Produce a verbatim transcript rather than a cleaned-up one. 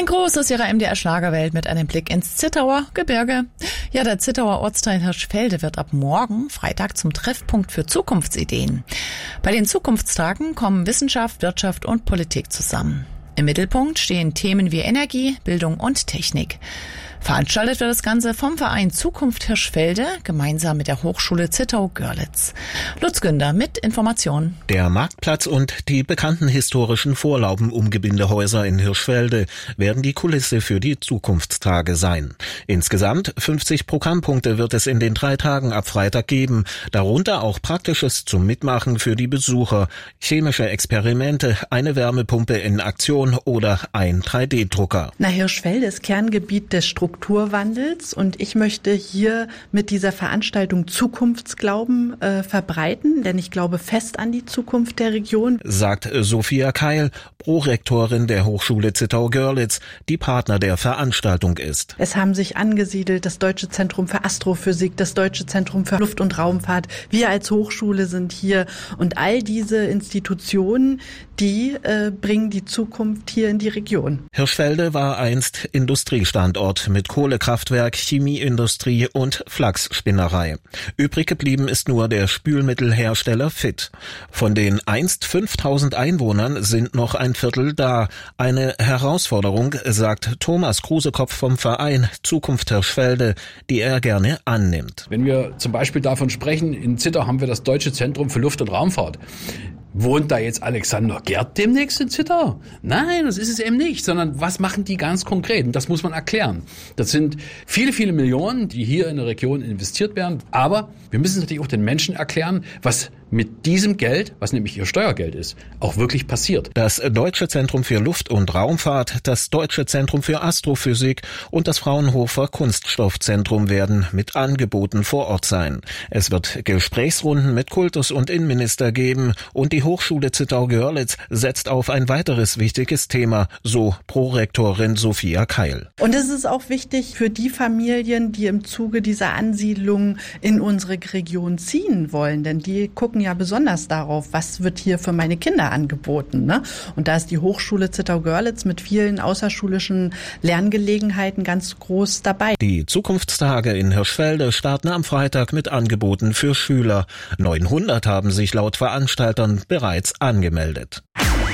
Ein Gruß aus Ihrer M D R Schlagerwelt mit einem Blick ins Zittauer Gebirge. Ja, der Zittauer Ortsteil Hirschfelde wird ab morgen, Freitag, zum Treffpunkt für Zukunftsideen. Bei den Zukunftstagen kommen Wissenschaft, Wirtschaft und Politik zusammen. Im Mittelpunkt stehen Themen wie Energie, Bildung und Technik. Veranstaltet wird das Ganze vom Verein Zukunft Hirschfelde gemeinsam mit der Hochschule Zittau-Görlitz. Lutz Günder mit Informationen. Der Marktplatz und die bekannten historischen Vorlauben-Umgebindehäuser in Hirschfelde werden die Kulisse für die Zukunftstage sein. Insgesamt fünfzig Programmpunkte wird es in den drei Tagen ab Freitag geben, darunter auch Praktisches zum Mitmachen für die Besucher, chemische Experimente, eine Wärmepumpe in Aktion oder ein drei D Drucker. Na, Hirschfelde ist Kerngebiet des Strukturwandels und ich möchte hier mit dieser Veranstaltung Zukunftsglauben äh, verbreiten, denn ich glaube fest an die Zukunft der Region, sagt Sophia Keil, Prorektorin der Hochschule Zittau-Görlitz, die Partner der Veranstaltung ist. Es haben sich angesiedelt das Deutsche Zentrum für Astrophysik, das Deutsche Zentrum für Luft- und Raumfahrt. Wir als Hochschule sind hier und all diese Institutionen, die äh, bringen die Zukunft hier in die Region. Hirschfelde war einst Industriestandort mit Kohlekraftwerk, Chemieindustrie und Flachsspinnerei. Übrig geblieben ist nur der Spülmittelhersteller Fit. Von den einst fünftausend Einwohnern sind noch ein Viertel da. Eine Herausforderung, sagt Thomas Krusekopf vom Verein Zukunft Hirschfelde, die er gerne annimmt. Wenn wir zum Beispiel davon sprechen, in Zittau haben wir das Deutsche Zentrum für Luft- und Raumfahrt. Wohnt da jetzt Alexander Gerd demnächst in Zittau? Nein, das ist es eben nicht, sondern was machen die ganz konkret? Und das muss man erklären. Das sind viele, viele Millionen, die hier in der Region investiert werden. Aber wir müssen natürlich auch den Menschen erklären, was mit diesem Geld, was nämlich ihr Steuergeld ist, auch wirklich passiert. Das Deutsche Zentrum für Luft- und Raumfahrt, das Deutsche Zentrum für Astrophysik und das Fraunhofer Kunststoffzentrum werden mit Angeboten vor Ort sein. Es wird Gesprächsrunden mit Kultus- und Innenminister geben und die Hochschule Zittau-Görlitz setzt auf ein weiteres wichtiges Thema, so Prorektorin Sophia Keil. Und es ist auch wichtig für die Familien, die im Zuge dieser Ansiedlung in unsere Region ziehen wollen, denn die gucken ja besonders darauf, was wird hier für meine Kinder angeboten, ne? Und da ist die Hochschule Zittau-Görlitz mit vielen außerschulischen Lerngelegenheiten ganz groß dabei. Die Zukunftstage in Hirschfelde starten am Freitag mit Angeboten für Schüler. neunhundert haben sich laut Veranstaltern bereits angemeldet.